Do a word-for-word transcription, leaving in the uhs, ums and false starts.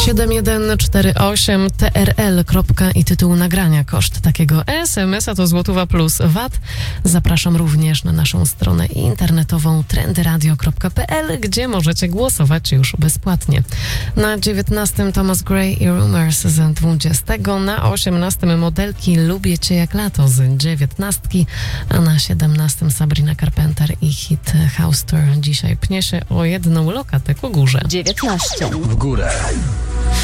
siedem jeden cztery osiem T R L. I tytuł nagrania. Koszt takiego es em es a to złotówa plus V A T. Zapraszam również na naszą stronę internetową trendy radio kropka p l, gdzie możecie głosować już bezpłatnie. Na dziewiętnastym Thomas Gray i Rumors z dwudziestego, na osiemnastym modelki Lubię Cię jak lato z dziewiętnastki, a na siedemnastym Sabrina Carpenter i hit House Tour. Dzisiaj pnie się o jedną lokatę ku górze. dziewiętnaście. W górę.